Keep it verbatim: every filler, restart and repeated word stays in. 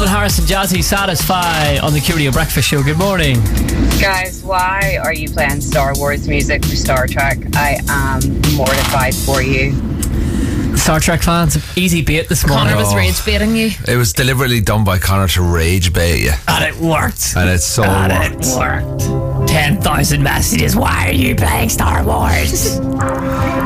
Calvin Harris and Jazzy Satisfy on the Q Radio Breakfast Show. Good morning. Guys, why are you playing Star Wars music for Star Trek? I am mortified for you. Star Trek fans, easy bait this morning. Connor was rage baiting you. It was deliberately done by Connor to rage bait you. And it worked. And it so and worked. it worked. ten thousand messages. Why are you playing Star Wars?